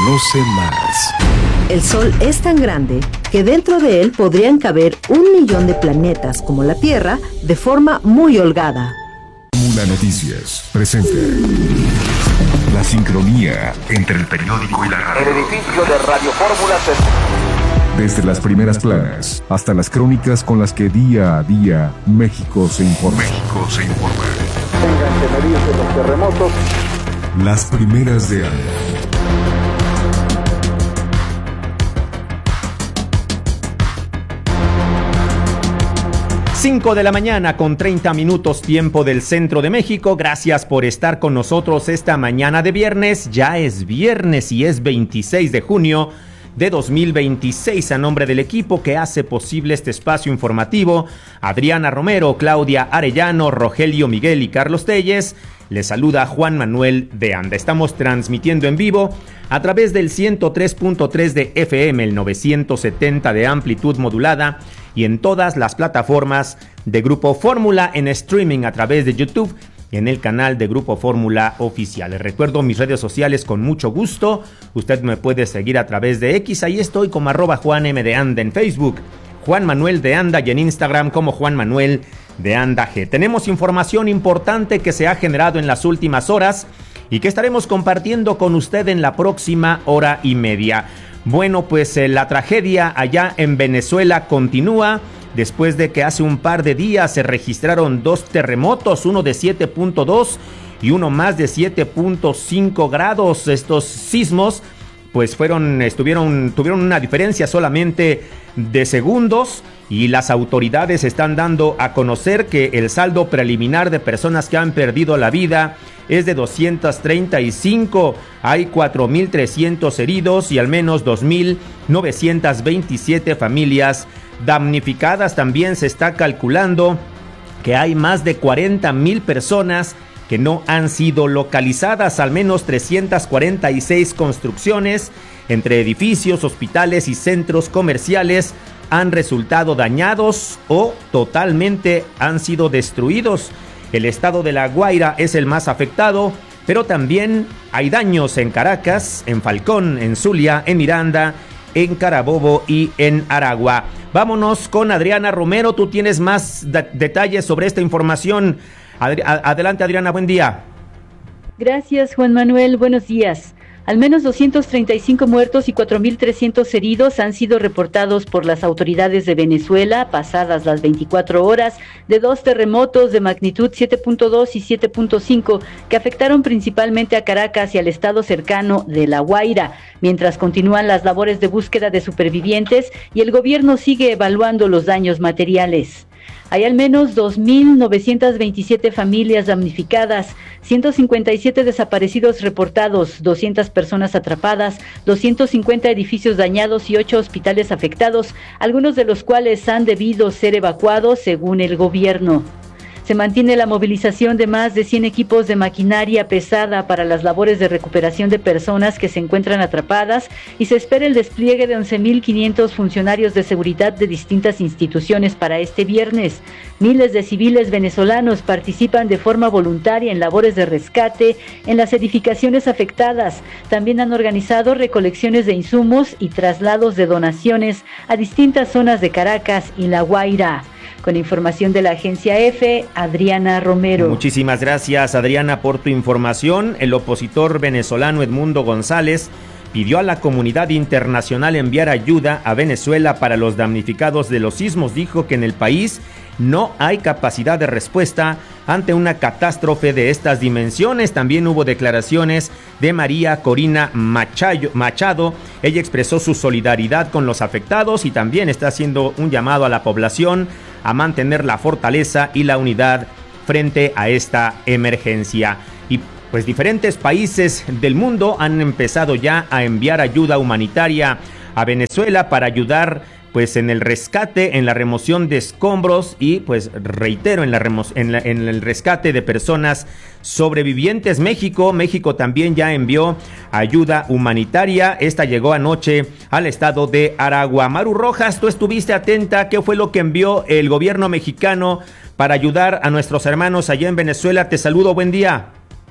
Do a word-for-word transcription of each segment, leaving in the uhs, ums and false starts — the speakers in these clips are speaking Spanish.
Conoce más. El Sol es tan grande que dentro de él podrían caber un millón de planetas como la Tierra de forma muy holgada. Fórmula Noticias presenta la sincronía entre el periódico y la radio. El edificio de Radio Fórmula se... Desde las primeras planas hasta las crónicas con las que día a día México se informa. México se informa. Tengan que medirse los terremotos. Las primeras de año. cinco de la mañana con treinta minutos tiempo del centro de México. Gracias por estar con nosotros esta mañana de viernes. Ya es viernes y es veintiséis de junio de dos mil veintiséis. A nombre del equipo que hace posible este espacio informativo, Adriana Romero, Claudia Arellano, Rogelio Miguel y Carlos Telles, les saluda Juan Manuel de Anda. Estamos transmitiendo en vivo a través del ciento tres punto tres de F M, el novecientos setenta de amplitud modulada y en todas las plataformas de Grupo Fórmula, en streaming a través de YouTube y en el canal de Grupo Fórmula Oficial. Les recuerdo mis redes sociales con mucho gusto. Usted me puede seguir a través de X, ahí estoy como arroba Juan M de Anda en Facebook, Juan Manuel de Anda, y en Instagram como Juan Manuel de Anda G. Tenemos información importante que se ha generado en las últimas horas y que estaremos compartiendo con usted en la próxima hora y media. Bueno, pues eh, la tragedia allá en Venezuela continúa después de que hace un par de días se registraron dos terremotos, uno de siete punto dos y uno más de siete punto cinco grados. Estos sismos pues fueron, estuvieron, tuvieron una diferencia solamente de segundos y las autoridades están dando a conocer que el saldo preliminar de personas que han perdido la vida es de doscientos treinta y cinco, hay cuatro mil trescientos heridos y al menos dos mil novecientos veintisiete familias damnificadas. También se está calculando que hay más de cuarenta mil personas que no han sido localizadas, al menos trescientas cuarenta y seis construcciones entre edificios, hospitales y centros comerciales han resultado dañados o totalmente han sido destruidos. El estado de La Guaira es el más afectado, pero también hay daños en Caracas, en Falcón, en Zulia, en Miranda, en Carabobo y en Aragua. Vámonos con Adriana Romero, tú tienes más de- detalles sobre esta información. Adri- Adelante, Adriana, buen día. Gracias, Juan Manuel, buenos días. Al menos doscientos treinta y cinco muertos y cuatro mil trescientos heridos han sido reportados por las autoridades de Venezuela, pasadas las veinticuatro horas, de dos terremotos de magnitud siete punto dos y siete punto cinco que afectaron principalmente a Caracas y al estado cercano de La Guaira, mientras continúan las labores de búsqueda de supervivientes y el gobierno sigue evaluando los daños materiales. Hay al menos dos mil novecientas veintisiete familias damnificadas, ciento cincuenta y siete desaparecidos reportados, doscientas personas atrapadas, doscientos cincuenta edificios dañados y ocho hospitales afectados, algunos de los cuales han debido ser evacuados según el gobierno. Se mantiene la movilización de más de cien equipos de maquinaria pesada para las labores de recuperación de personas que se encuentran atrapadas y se espera el despliegue de once mil quinientos funcionarios de seguridad de distintas instituciones para este viernes. Miles de civiles venezolanos participan de forma voluntaria en labores de rescate en las edificaciones afectadas. También han organizado recolecciones de insumos y traslados de donaciones a distintas zonas de Caracas y La Guaira. Con información de la agencia EFE, Adriana Romero. Muchísimas gracias, Adriana, por tu información. El opositor venezolano Edmundo González pidió a la comunidad internacional enviar ayuda a Venezuela para los damnificados de los sismos. Dijo que en el país no hay capacidad de respuesta ante una catástrofe de estas dimensiones. También hubo declaraciones de María Corina Machado. Ella expresó su solidaridad con los afectados y también está haciendo un llamado a la población a mantener la fortaleza y la unidad frente a esta emergencia. Y pues diferentes países del mundo han empezado ya a enviar ayuda humanitaria a Venezuela para ayudar pues en el rescate, en la remoción de escombros y pues reitero en la, remo- en, la en el rescate de personas sobrevivientes. México, México también ya envió ayuda humanitaria. Esta llegó anoche al estado de Aragua. Maru Rojas, tú estuviste atenta. ¿Qué fue lo que envió el gobierno mexicano para ayudar a nuestros hermanos allá en Venezuela? Te saludo, buen día.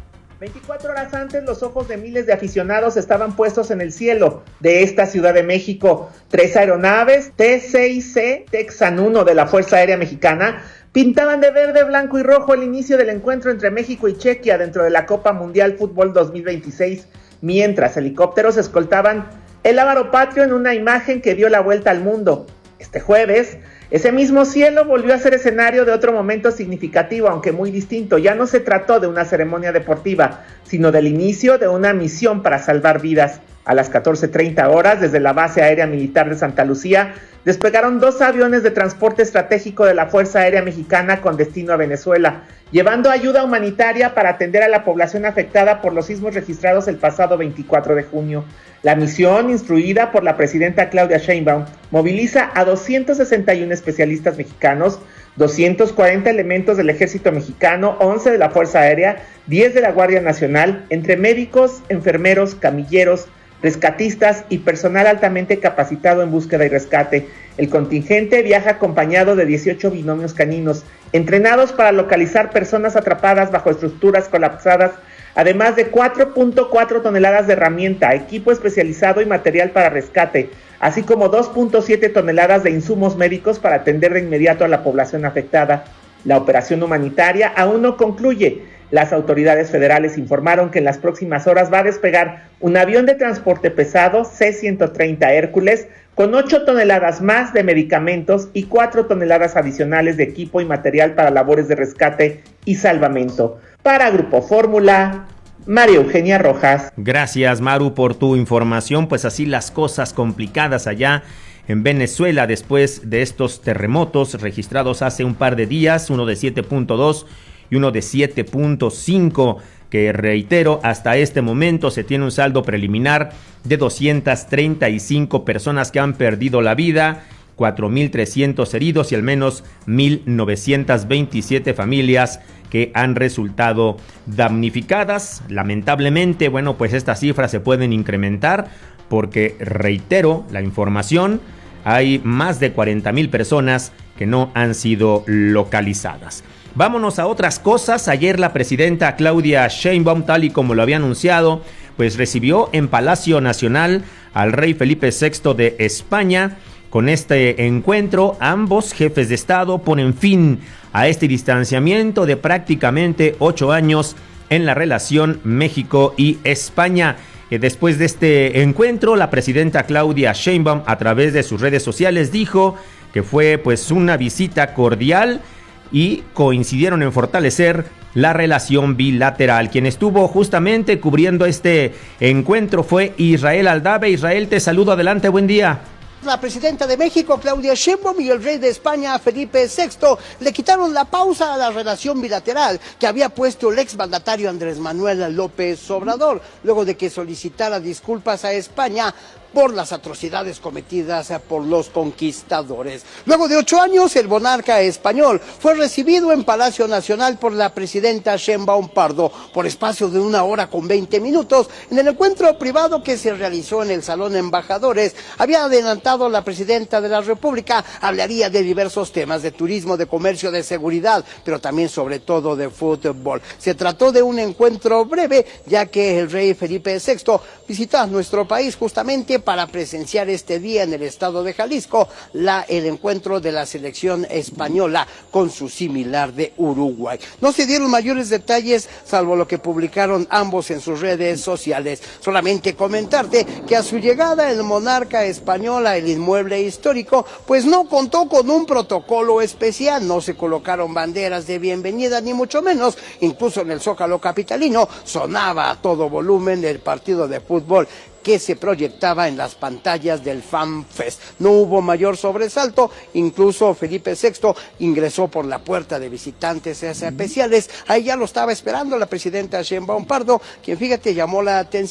veinticuatro horas antes, los ojos de miles de aficionados estaban puestos en el cielo de esta Ciudad de México. Tres aeronaves T seis C Texan uno de la Fuerza Aérea Mexicana pintaban de verde, blanco y rojo el inicio del encuentro entre México y Chequia dentro de la Copa Mundial Fútbol dos mil veintiséis, mientras helicópteros escoltaban el lábaro patrio en una imagen que dio la vuelta al mundo. Este jueves, ese mismo cielo volvió a ser escenario de otro momento significativo, aunque muy distinto. Ya no se trató de una ceremonia deportiva, sino del inicio de una misión para salvar vidas. A las catorce treinta horas, desde la base aérea militar de Santa Lucía, despegaron dos aviones de transporte estratégico de la Fuerza Aérea Mexicana con destino a Venezuela, llevando ayuda humanitaria para atender a la población afectada por los sismos registrados el pasado veinticuatro de junio. La misión, instruida por la presidenta Claudia Sheinbaum, moviliza a doscientos sesenta y uno especialistas mexicanos, doscientos cuarenta elementos del Ejército Mexicano, once de la Fuerza Aérea, diez de la Guardia Nacional, entre médicos, enfermeros, camilleros, rescatistas y personal altamente capacitado en búsqueda y rescate. El contingente viaja acompañado de dieciocho binomios caninos, entrenados para localizar personas atrapadas bajo estructuras colapsadas, además de cuatro punto cuatro toneladas de herramienta, equipo especializado y material para rescate, así como dos punto siete toneladas de insumos médicos para atender de inmediato a la población afectada. La operación humanitaria aún no concluye. Las autoridades federales informaron que en las próximas horas va a despegar un avión de transporte pesado C ciento treinta Hércules con ocho toneladas más de medicamentos y cuatro toneladas adicionales de equipo y material para labores de rescate y salvamento. Para Grupo Fórmula, María Eugenia Rojas. Gracias, Maru, por tu información. Pues así las cosas complicadas allá en Venezuela después de estos terremotos registrados hace un par de días, uno de siete punto dos y uno de siete punto cinco, que reitero, hasta este momento se tiene un saldo preliminar de doscientas treinta y cinco personas que han perdido la vida, cuatro mil trescientos heridos y al menos mil novecientas veintisiete familias que han resultado damnificadas. Lamentablemente, bueno, pues estas cifras se pueden incrementar porque, reitero la información, hay más de cuarenta mil personas que no han sido localizadas. Vámonos a otras cosas. Ayer la presidenta Claudia Sheinbaum, tal y como lo había anunciado, pues recibió en Palacio Nacional al rey Felipe sexto de España. Con este encuentro, ambos jefes de Estado ponen fin a este distanciamiento de prácticamente ocho años en la relación México y España. Después de este encuentro, la presidenta Claudia Sheinbaum, a través de sus redes sociales, dijo que fue pues una visita cordial y coincidieron en fortalecer la relación bilateral. Quien estuvo justamente cubriendo este encuentro fue Israel Aldave. Israel, te saludo, adelante, buen día. La presidenta de México, Claudia Sheinbaum, y el rey de España, Felipe sexto, le quitaron la pausa a la relación bilateral que había puesto el exmandatario Andrés Manuel López Obrador, luego de que solicitara disculpas a España por las atrocidades cometidas por los conquistadores. Luego de ocho años, el monarca español fue recibido en Palacio Nacional por la presidenta Sheinbaum Pardo por espacio de una hora con veinte minutos. En el encuentro privado que se realizó en el Salón Embajadores, había adelantado la presidenta de la República, hablaría de diversos temas, de turismo, de comercio, de seguridad, pero también sobre todo de fútbol. Se trató de un encuentro breve, ya que el rey Felipe sexto visitó nuestro país justamente para presenciar este día en el estado de Jalisco la, el encuentro de la selección española con su similar de Uruguay. No se dieron mayores detalles, salvo lo que publicaron ambos en sus redes sociales. Solamente comentarte que a su llegada el monarca español a el inmueble histórico, pues no contó con un protocolo especial, no se colocaron banderas de bienvenida, ni mucho menos. Incluso en el Zócalo capitalino sonaba a todo volumen el partido de fútbol que se proyectaba en las pantallas del Fan Fest. No hubo mayor sobresalto, incluso Felipe sexto ingresó por la puerta de visitantes especiales, ahí ya lo estaba esperando la presidenta Sheinbaum Pardo, quien, fíjate, llamó la atención,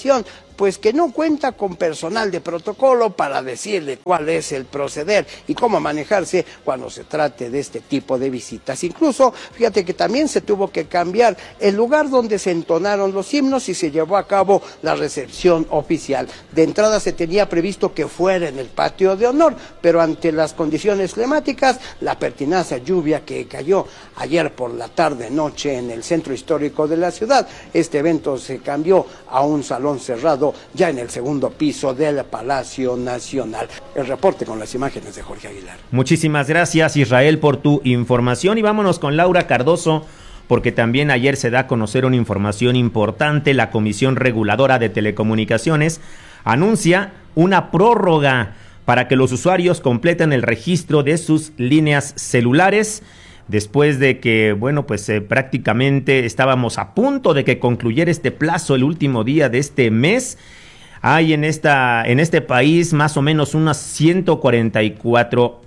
pues que no cuenta con personal de protocolo para decirle cuál es el proceder y cómo manejarse cuando se trate de este tipo de visitas. Incluso, fíjate que también se tuvo que cambiar el lugar donde se entonaron los himnos y se llevó a cabo la recepción oficial. De entrada se tenía previsto que fuera en el patio de honor, pero ante las condiciones climáticas, la pertinaza lluvia que cayó ayer por la tarde-noche en el centro histórico de la ciudad, este evento se cambió a un salón cerrado ya en el segundo piso del Palacio Nacional. El reporte con las imágenes de Jorge Aguilar. Muchísimas gracias, Israel, por tu información, y vámonos con Laura Cardoso, porque también ayer se da a conocer una información importante. La Comisión Reguladora de Telecomunicaciones anuncia una prórroga para que los usuarios completen el registro de sus líneas celulares, después de que, bueno, pues eh, prácticamente estábamos a punto de que concluyera este plazo el último día de este mes. Hay en esta en este país más o menos unas ciento cuarenta y cuatro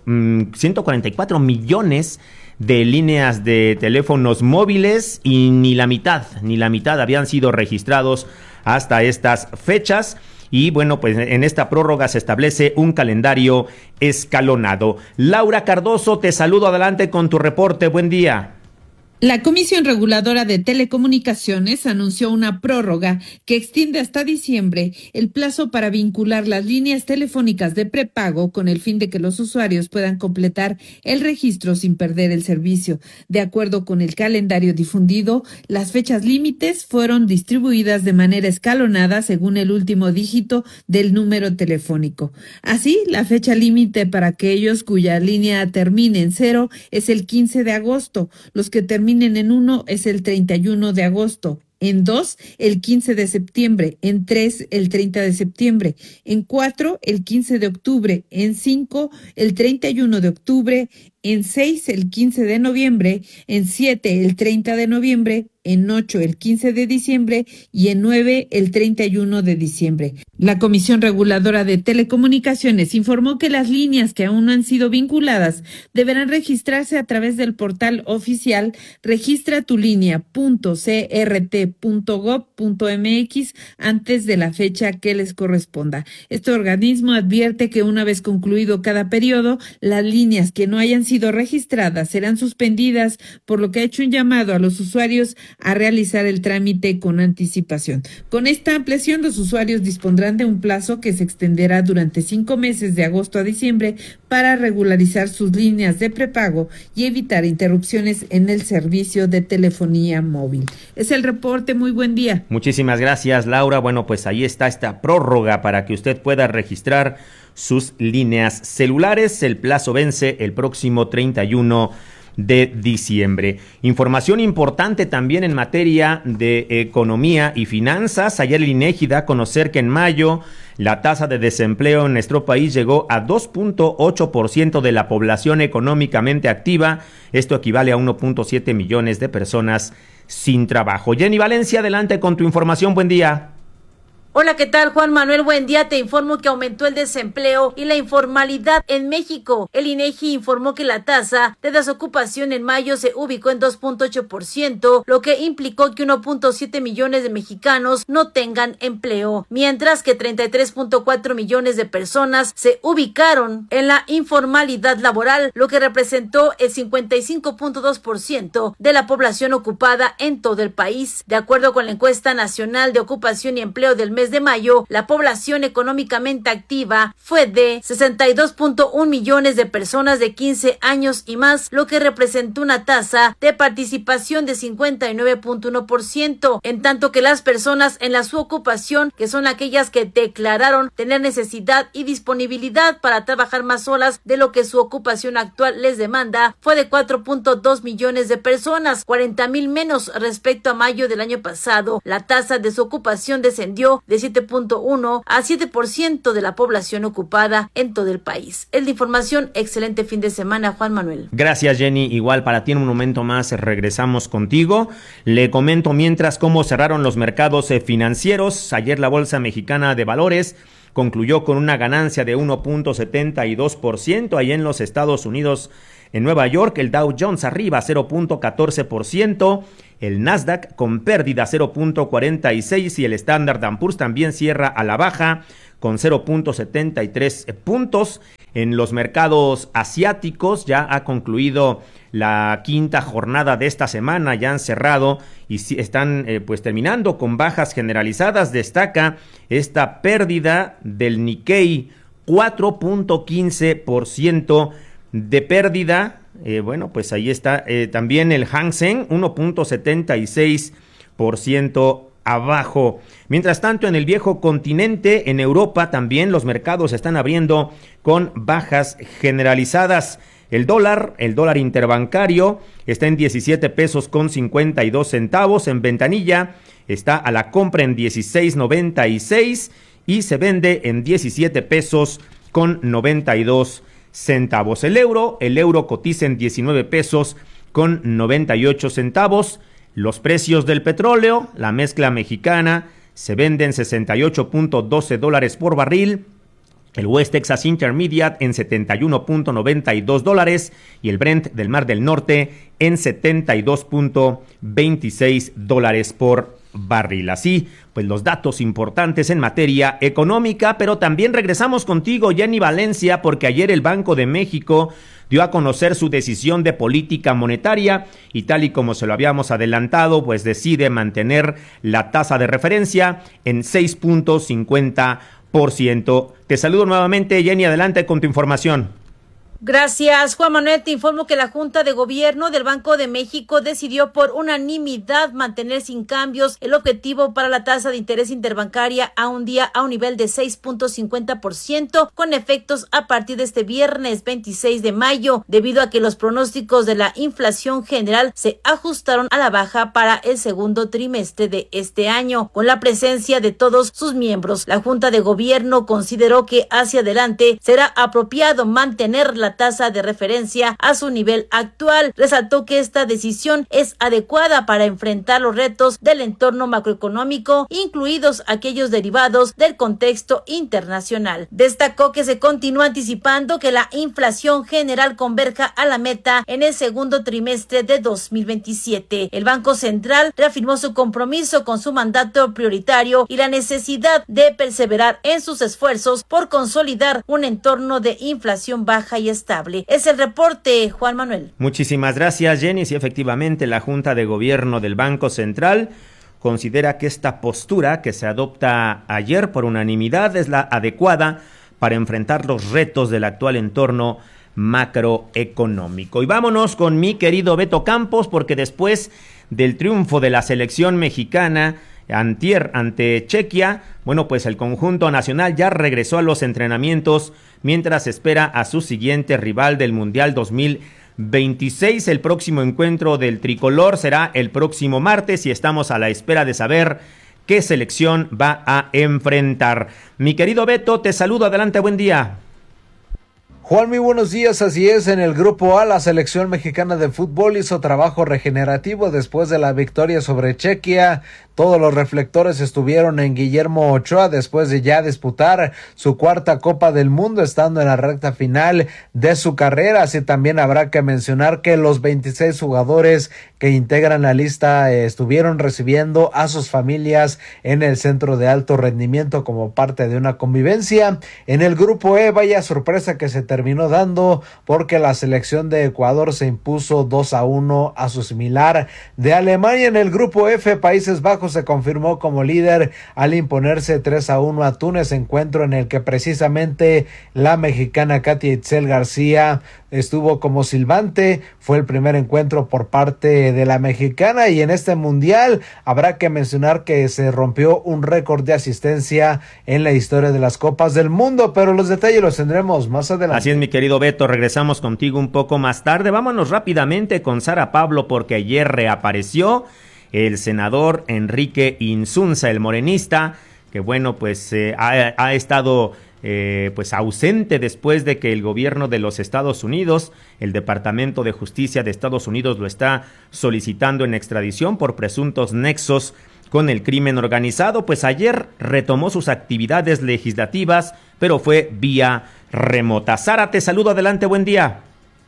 millones de líneas de teléfonos móviles y ni la mitad, ni la mitad habían sido registrados hasta estas fechas. Y bueno, pues en esta prórroga se establece un calendario escalonado. Laura Cardoso, te saludo, adelante con tu reporte, buen día. La Comisión Reguladora de Telecomunicaciones anunció una prórroga que extiende hasta diciembre el plazo para vincular las líneas telefónicas de prepago con el fin de que los usuarios puedan completar el registro sin perder el servicio. De acuerdo con el calendario difundido, las fechas límites fueron distribuidas de manera escalonada según el último dígito del número telefónico. Así, la fecha límite para aquellos cuya línea termine en cero es el quince de agosto, los que terminen en uno es el treinta y uno de agosto, en dos el quince de septiembre, en tres el treinta de septiembre, en cuatro el quince de octubre, en cinco el treinta y uno de octubre, en seis el quince de noviembre, en siete el treinta de noviembre, en ocho el quince de diciembre y en nueve el treinta y uno de diciembre. La Comisión Reguladora de Telecomunicaciones informó que las líneas que aún no han sido vinculadas deberán registrarse a través del portal oficial registra tu línea punto c r t punto gob punto m x antes de la fecha que les corresponda. Este organismo advierte que una vez concluido cada periodo, las líneas que no hayan sido registradas serán suspendidas, por lo que ha hecho un llamado a los usuarios a realizar el trámite con anticipación. Con esta ampliación, los usuarios dispondrán de un plazo que se extenderá durante cinco meses de agosto a diciembre para regularizar sus líneas de prepago y evitar interrupciones en el servicio de telefonía móvil. Es el reporte, muy buen día. Muchísimas gracias, Laura. Bueno, pues ahí está esta prórroga para que usted pueda registrar sus líneas celulares. El plazo vence el próximo treinta y uno de diciembre. Información importante también en materia de economía y finanzas. Ayer el INEGI da a conocer que en mayo la tasa de desempleo en nuestro país llegó a dos punto ocho por ciento de la población económicamente activa. Esto equivale a uno punto siete millones de personas sin trabajo. Jenny Valencia, adelante con tu información. Buen día. Hola, ¿qué tal, Juan Manuel? Buen día. Te informo que aumentó el desempleo y la informalidad en México. El INEGI informó que la tasa de desocupación en mayo se ubicó en dos punto ocho por ciento, lo que implicó que uno punto siete millones de mexicanos no tengan empleo, mientras que treinta y tres punto cuatro millones de personas se ubicaron en la informalidad laboral, lo que representó el cincuenta y cinco punto dos por ciento de la población ocupada en todo el país. De acuerdo con la encuesta nacional de ocupación y empleo del mes de mayo, la población económicamente activa fue de sesenta y dos punto uno millones de personas de quince años y más, lo que representó una tasa de participación de cincuenta y nueve punto uno por ciento, en tanto que las personas en la subocupación, que son aquellas que declararon tener necesidad y disponibilidad para trabajar más horas de lo que su ocupación actual les demanda, fue de cuatro punto dos millones de personas, cuarenta mil menos respecto a mayo del año pasado. La tasa de desocupación descendió de siete punto uno a siete por ciento de la población ocupada en todo el país. Es la información. Excelente fin de semana, Juan Manuel. Gracias, Jenny. Igual para ti, en un momento más regresamos contigo. Le comento mientras cómo cerraron los mercados financieros. Ayer la Bolsa Mexicana de Valores concluyó con una ganancia de uno punto setenta y dos por ciento. Ahí en los Estados Unidos, en Nueva York, el Dow Jones arriba cero punto catorce por ciento, el Nasdaq con pérdida cero punto cuarenta y seis y el Standard and Poor's también cierra a la baja con cero punto setenta y tres puntos. En los mercados asiáticos ya ha concluido la quinta jornada de esta semana, ya han cerrado y están eh, pues terminando con bajas generalizadas. Destaca esta pérdida del Nikkei, cuatro punto quince por ciento de pérdida. Eh, bueno, pues ahí está eh, también el Hang Seng, uno punto setenta y seis por ciento abajo. Mientras tanto, en el viejo continente, en Europa también los mercados están abriendo con bajas generalizadas. El dólar, el dólar interbancario está en diecisiete pesos con cincuenta y dos centavos. En ventanilla está a la compra en dieciséis noventa y seis y se vende en diecisiete pesos con noventa y dos centavos. El euro, el euro cotiza en diecinueve pesos con noventa y ocho centavos. Los precios del petróleo, la mezcla mexicana, se vende en sesenta y ocho punto doce dólares por barril. El West Texas Intermediate en setenta y uno punto noventa y dos dólares y el Brent del Mar del Norte en setenta y dos punto veintiséis dólares por barril. Así, pues los datos importantes en materia económica, pero también regresamos contigo, Jenny Valencia, porque ayer el Banco de México dio a conocer su decisión de política monetaria y tal y como se lo habíamos adelantado, pues decide mantener la tasa de referencia en seis punto cincuenta por ciento. Te saludo nuevamente, Jenny, adelante con tu información. Gracias, Juan Manuel. Te informo que la Junta de Gobierno del Banco de México decidió por unanimidad mantener sin cambios el objetivo para la tasa de interés interbancaria a un día a un nivel de seis punto cincuenta por ciento con efectos a partir de este viernes veintiséis de mayo, debido a que los pronósticos de la inflación general se ajustaron a la baja para el segundo trimestre de este año. Con la presencia de todos sus miembros, la Junta de Gobierno consideró que hacia adelante será apropiado mantener la tasa de referencia a su nivel actual. Resaltó que esta decisión es adecuada para enfrentar los retos del entorno macroeconómico, incluidos aquellos derivados del contexto internacional. Destacó que se continúa anticipando que la inflación general converja a la meta en el segundo trimestre de dos mil veintisiete. El Banco Central reafirmó su compromiso con su mandato prioritario y la necesidad de perseverar en sus esfuerzos por consolidar un entorno de inflación baja y estable. Es el reporte, Juan Manuel. Muchísimas gracias, Jenny. Sí, efectivamente, la Junta de Gobierno del Banco Central considera que esta postura que se adopta ayer por unanimidad es la adecuada para enfrentar los retos del actual entorno macroeconómico. Y vámonos con mi querido Beto Campos, porque después del triunfo de la selección mexicana antier ante Chequia, bueno, pues el conjunto nacional ya regresó a los entrenamientos mientras espera a su siguiente rival del Mundial dos mil veintiséis. El próximo encuentro del tricolor será el próximo martes y estamos a la espera de saber qué selección va a enfrentar. Mi querido Beto, te saludo, adelante, buen día. Juan, muy buenos días. Así es, en el grupo A la selección mexicana de fútbol hizo trabajo regenerativo después de la victoria sobre Chequia. Todos los reflectores estuvieron en Guillermo Ochoa después de ya disputar su cuarta Copa del Mundo, estando en la recta final de su carrera. Así también habrá que mencionar que los veintiséis jugadores que integran la lista eh, estuvieron recibiendo a sus familias en el centro de alto rendimiento como parte de una convivencia. En el grupo E, vaya sorpresa que se terminó dando, porque la selección de Ecuador se impuso dos a uno a su similar de Alemania. En el grupo F, Países Bajos se confirmó como líder al imponerse tres a uno a Túnez, encuentro en el que precisamente la mexicana Katia Itzel García estuvo como silbante. Fue el primer encuentro por parte de la mexicana, y en este mundial habrá que mencionar que se rompió un récord de asistencia en la historia de las Copas del Mundo, pero los detalles los tendremos más adelante. Así es, mi querido Beto, regresamos contigo un poco más tarde. Vámonos rápidamente con Sara Pablo, porque ayer reapareció el senador Enrique Insunza, el morenista, que bueno, pues eh, ha, ha estado eh, pues ausente después de que el gobierno de los Estados Unidos, el Departamento de Justicia de Estados Unidos, lo está solicitando en extradición por presuntos nexos con el crimen organizado. Pues ayer retomó sus actividades legislativas, pero fue vía remota. Sara, te saludo, adelante, buen día.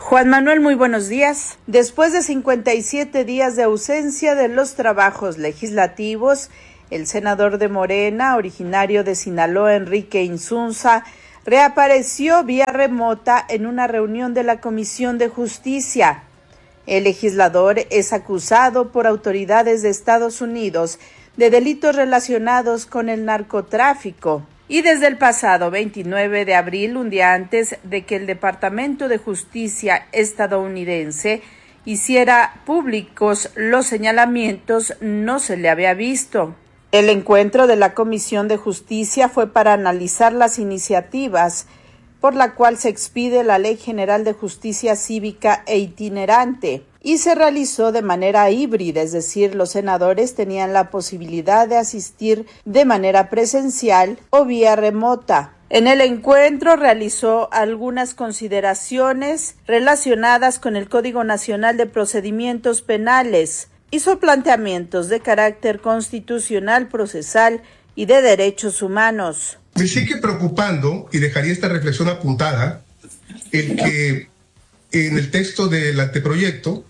Juan Manuel, muy buenos días. Después de cincuenta y siete días de ausencia de los trabajos legislativos, el senador de Morena, originario de Sinaloa, Enrique Insunza, reapareció vía remota en una reunión de la Comisión de Justicia. El legislador es acusado por autoridades de Estados Unidos de delitos relacionados con el narcotráfico. Y desde el pasado veintinueve de abril, un día antes de que el Departamento de Justicia estadounidense hiciera públicos los señalamientos, no se le había visto. El encuentro de la Comisión de Justicia fue para analizar las iniciativas por la cual se expide la Ley General de Justicia Cívica e Itinerante, y se realizó de manera híbrida, es decir, los senadores tenían la posibilidad de asistir de manera presencial o vía remota. En el encuentro realizó algunas consideraciones relacionadas con el Código Nacional de Procedimientos Penales, hizo planteamientos de carácter constitucional, procesal y de derechos humanos. Me sigue preocupando, y dejaría esta reflexión apuntada, el que en el texto del anteproyecto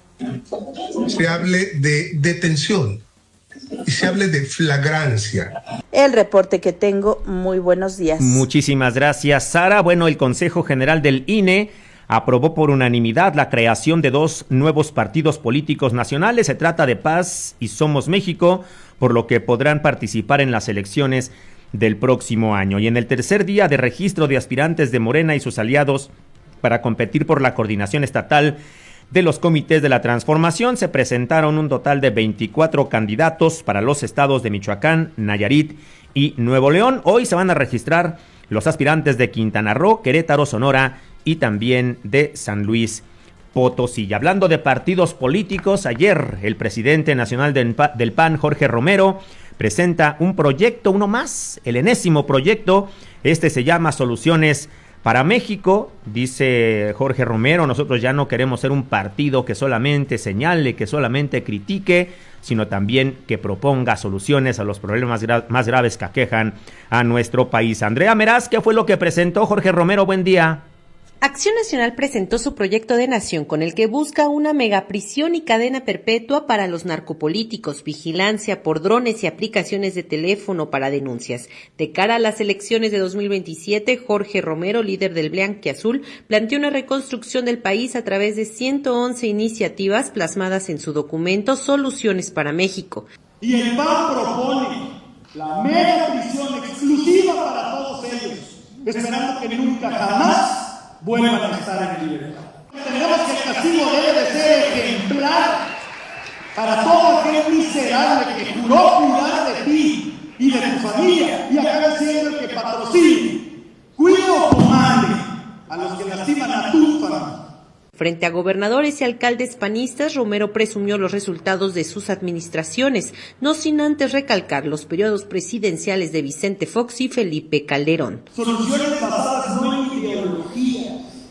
se hable de detención y se hable de flagrancia. El reporte que tengo, muy buenos días. Muchísimas gracias, Sara. Bueno, el Consejo General del I N E aprobó por unanimidad la creación de dos nuevos partidos políticos nacionales. Se trata de Paz y Somos México, por lo que podrán participar en las elecciones del próximo año. Y en el tercer día de registro de aspirantes de Morena y sus aliados para competir por la coordinación estatal de los comités de la transformación, se presentaron un total de veinticuatro candidatos para los estados de Michoacán, Nayarit y Nuevo León. Hoy se van a registrar los aspirantes de Quintana Roo, Querétaro, Sonora y también de San Luis Potosí. Y hablando de partidos políticos, ayer el presidente nacional del P A N, Jorge Romero, presenta un proyecto, uno más, el enésimo proyecto. Este se llama Soluciones para México. Dice Jorge Romero: nosotros ya no queremos ser un partido que solamente señale, que solamente critique, sino también que proponga soluciones a los problemas gra- más graves que aquejan a nuestro país. Andrea Meraz, ¿qué fue lo que presentó Jorge Romero? Buen día. Acción Nacional presentó su proyecto de nación con el que busca una megaprisión y cadena perpetua para los narcopolíticos, vigilancia por drones y aplicaciones de teléfono para denuncias. De cara a las elecciones de dos mil veintisiete, Jorge Romero, líder del Blanquiazul, planteó una reconstrucción del país a través de ciento once iniciativas plasmadas en su documento Soluciones para México. Y el P A N propone la megaprisión exclusiva para todos ellos, esperando que nunca jamás vuelvan a estar en libertad. Entendemos que el castigo debe de ser ejemplar para todo aquel miserable que juró cuidar de ti y de tu familia y acaba siendo el que patrocine, cuide o comande a los que lastiman a tu familia. Frente a gobernadores y alcaldes panistas, Romero presumió los resultados de sus administraciones, no sin antes recalcar los periodos presidenciales de Vicente Fox y Felipe Calderón. Soluciones basadas no en ideologías,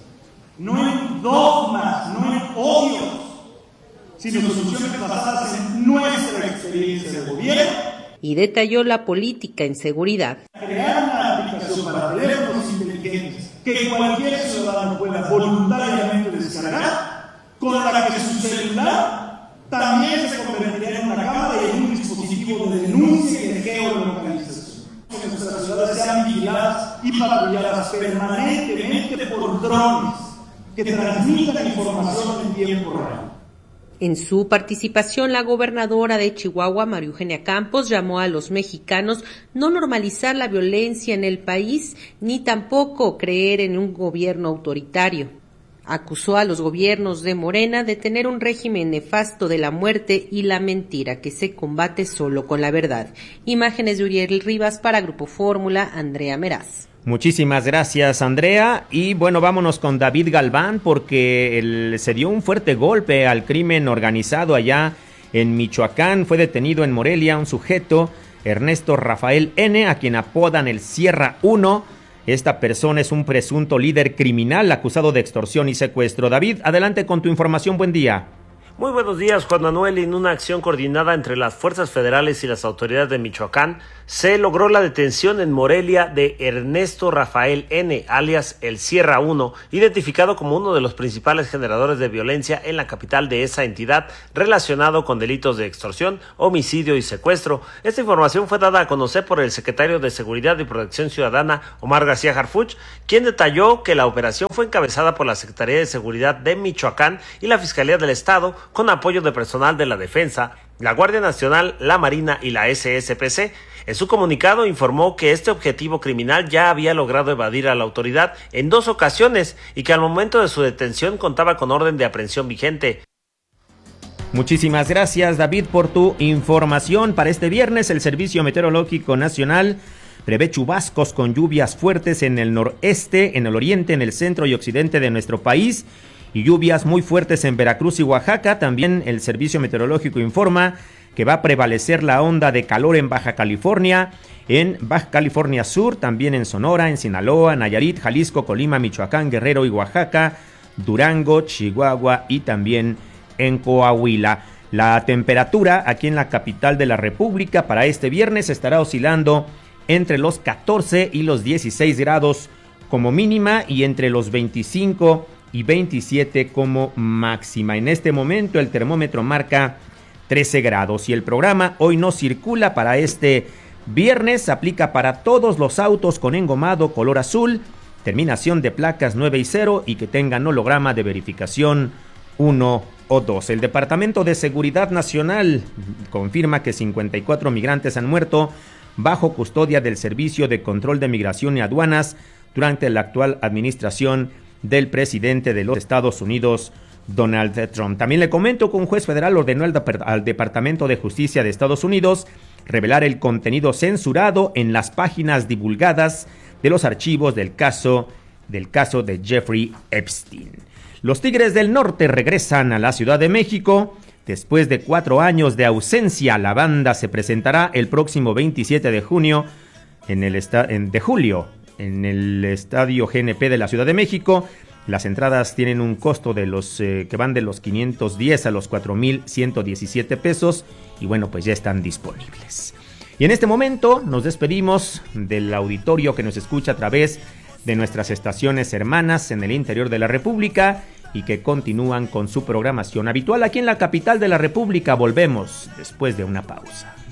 no en dogmas, no en odios, sino soluciones basadas en nuestra experiencia de gobierno. Y detalló la política en seguridad. Crear una aplicación para teléfonos inteligentes que cualquier ciudadano pueda voluntariamente descargar, con la que su celular también se convertirá en una cámara y en un dispositivo de denuncia y de geolocalización. Que nuestras ciudades sean vigiladas y patrulladas permanentemente por drones que transmitan información en tiempo real. En su participación, la gobernadora de Chihuahua, María Eugenia Campos, llamó a los mexicanos no normalizar la violencia en el país, ni tampoco creer en un gobierno autoritario. Acusó a los gobiernos de Morena de tener un régimen nefasto de la muerte y la mentira que se combate solo con la verdad. Imágenes de Uriel Rivas para Grupo Fórmula, Andrea Meraz. Muchísimas gracias, Andrea. Y bueno, vámonos con David Galván, porque el, se dio un fuerte golpe al crimen organizado allá en Michoacán. Fue detenido en Morelia un sujeto, Ernesto Rafael N., a quien apodan el Sierra uno. Esta persona es un presunto líder criminal acusado de extorsión y secuestro. David, adelante con tu información. Buen día. Muy buenos días, Juan Manuel. En una acción coordinada entre las fuerzas federales y las autoridades de Michoacán, se logró la detención en Morelia de Ernesto Rafael N., alias El Sierra uno, identificado como uno de los principales generadores de violencia en la capital de esa entidad, relacionado con delitos de extorsión, homicidio y secuestro. Esta información fue dada a conocer por el secretario de Seguridad y Protección Ciudadana, Omar García Harfuch, quien detalló que la operación fue encabezada por la Secretaría de Seguridad de Michoacán y la Fiscalía del Estado, con apoyo de personal de la Defensa, la Guardia Nacional, la Marina y la S S P C. En su comunicado informó que este objetivo criminal ya había logrado evadir a la autoridad en dos ocasiones y que al momento de su detención contaba con orden de aprehensión vigente. Muchísimas gracias, David, por tu información. Para este viernes, el Servicio Meteorológico Nacional prevé chubascos con lluvias fuertes en el noreste, en el oriente, en el centro y occidente de nuestro país, y lluvias muy fuertes en Veracruz y Oaxaca. También el Servicio Meteorológico informa que va a prevalecer la onda de calor en Baja California, en Baja California Sur, también en Sonora, en Sinaloa, Nayarit, Jalisco, Colima, Michoacán, Guerrero y Oaxaca, Durango, Chihuahua y también en Coahuila. La temperatura aquí en la capital de la República para este viernes estará oscilando entre los catorce y los dieciséis grados como mínima y entre los veinticinco y veintisiete como máxima. En este momento el termómetro marca trece grados y el programa Hoy No Circula para este viernes aplica para todos los autos con engomado color azul, terminación de placas nueve y cero y que tengan holograma de verificación uno o dos. El Departamento de Seguridad Nacional confirma que cincuenta y cuatro migrantes han muerto bajo custodia del Servicio de Control de Migración y Aduanas durante la actual administración del presidente de los Estados Unidos, Donald Trump. También le comento que un juez federal ordenó al, Dep- al Departamento de Justicia de Estados Unidos revelar el contenido censurado en las páginas divulgadas de los archivos del caso, del caso de Jeffrey Epstein. Los Tigres del Norte regresan a la Ciudad de México. Después de cuatro años de ausencia, la banda se presentará el próximo veintisiete de junio en el esta- en, de julio en el Estadio G N P de la Ciudad de México. Las entradas tienen un costo de los eh, que van de los quinientos diez a los cuatro mil ciento diecisiete pesos y bueno, pues ya están disponibles. Y en este momento nos despedimos del auditorio que nos escucha a través de nuestras estaciones hermanas en el interior de la República y que continúan con su programación habitual aquí en la capital de la República. Volvemos después de una pausa.